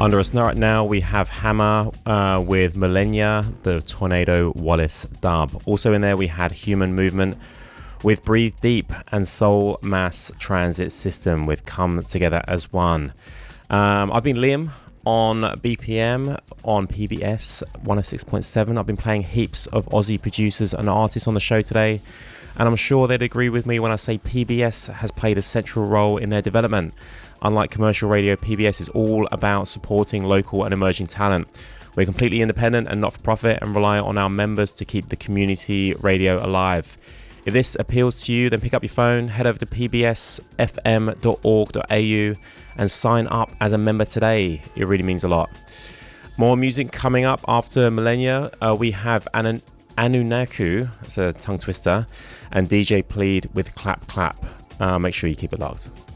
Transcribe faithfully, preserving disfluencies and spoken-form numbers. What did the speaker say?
Under us right now, we have Hammer uh, with Millennia, the Tornado Wallace dub. Also in there, we had Human Movement with Breathe Deep and Soul Mass Transit System with Come Together as One. Um, I've been Liam on B P M on P B S one oh six point seven. I've been playing heaps of Aussie producers and artists on the show today, and I'm sure they'd agree with me when I say P B S has played a central role in their development. Unlike commercial radio, P B S is all about supporting local and emerging talent. We're completely independent and not-for-profit and rely on our members to keep the community radio alive. If this appeals to you, then pick up your phone, head over to p b s f m dot org dot a u and sign up as a member today. It really means a lot. More music coming up after Millennia. Uh, we have An- Anunaku, it's a tongue twister, and D J Plead with Clap Clap. Uh, make sure you keep it locked.